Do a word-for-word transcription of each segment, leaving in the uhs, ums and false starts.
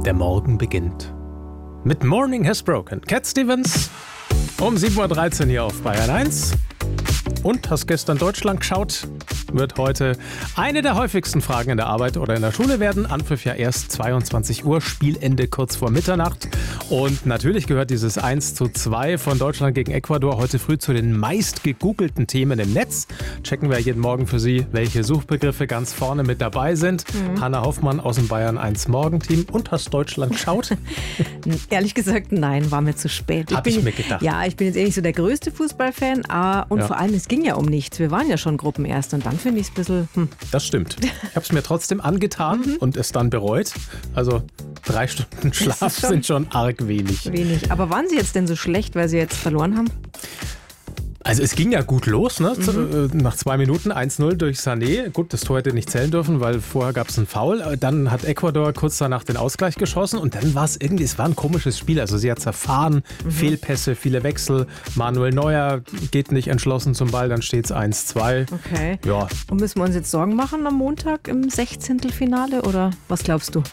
Der Morgen beginnt. Mit Morning Has Broken. Cat Stevens um sieben Uhr dreizehn hier auf Bayern eins. Und hast gestern Deutschland geschaut? Wird heute eine der häufigsten Fragen in der Arbeit oder in der Schule werden. Anpfiff ja erst zweiundzwanzig Uhr, Spielende kurz vor Mitternacht. Und natürlich gehört dieses eins zu zwei von Deutschland gegen Ecuador heute früh zu den meist gegoogelten Themen im Netz. Checken wir jeden Morgen für Sie, welche Suchbegriffe ganz vorne mit dabei sind. Mhm. Hanna Hoffmann aus dem Bayern eins Morgenteam. Und hast Deutschland geschaut? Ehrlich gesagt, nein, war mir zu spät. Hab ich, ich mir gedacht. Ja, ich bin jetzt eh nicht so der größte Fußballfan. Und ja. vor allem, es ging ja um nichts. Wir waren ja schon Gruppenerst und dann finde ich es ein bisschen... Hm. Das stimmt. Ich habe es mir trotzdem angetan mhm. und es dann bereut. Also drei Stunden Schlaf schon sind schon arg wenig. Wenig. Aber waren Sie jetzt denn so schlecht, weil Sie jetzt verloren haben? Also es ging ja gut los, ne? Mhm. Nach zwei Minuten eins null durch Sané. Gut, das Tor hätte nicht zählen dürfen, weil vorher gab es einen Foul. Dann hat Ecuador kurz danach den Ausgleich geschossen und dann war es irgendwie, es war ein komisches Spiel. Also sie hat zerfahren, mhm. Fehlpässe, viele Wechsel. Manuel Neuer geht nicht entschlossen zum Ball, dann steht es eins zwei. Okay. Ja. Und müssen wir uns jetzt Sorgen machen am Montag im Sechzehntelfinale oder was glaubst du?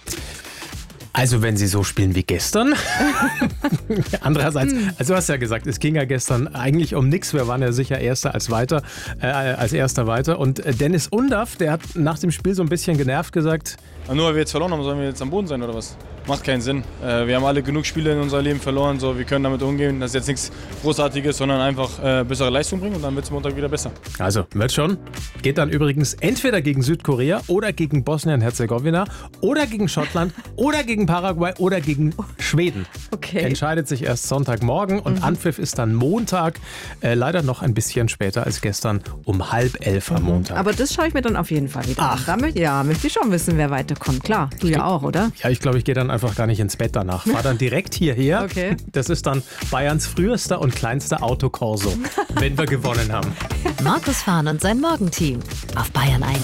Also wenn sie so spielen wie gestern. Andererseits, hm. also du hast ja gesagt, es ging ja gestern eigentlich um nichts. Wir waren ja sicher Erster als weiter, äh, als Erster weiter. Und Dennis Undaff, der hat nach dem Spiel so ein bisschen genervt gesagt: Nur weil wir jetzt verloren haben, sollen wir jetzt am Boden sein oder was? Macht keinen Sinn. Äh, wir haben alle genug Spiele in unserem Leben verloren, so, wir können damit umgehen. Das ist jetzt nichts Großartiges, sondern einfach äh, bessere Leistung bringen und dann wird es Montag wieder besser. Also, wird schon. Geht dann übrigens entweder gegen Südkorea oder gegen Bosnien-Herzegowina oder gegen Schottland oder gegen Paraguay oder gegen Schweden. Okay. Entscheidet sich erst Sonntagmorgen und mhm. Anpfiff ist dann Montag, äh, leider noch ein bisschen später als gestern, um halb elf am Montag. Aber das schaue ich mir dann auf jeden Fall wieder Ach. an. Damit, ja, möchte ich schon wissen, wer weiterkommt. Klar, du ja auch, oder? Ja, ich glaube, ich gehe dann einfach gar nicht ins Bett danach. Fahr dann direkt hierher. Okay. Das ist dann Bayerns frühester und kleinster Autokorso, wenn wir gewonnen haben. Markus Fahn und sein Morgenteam auf Bayern eins.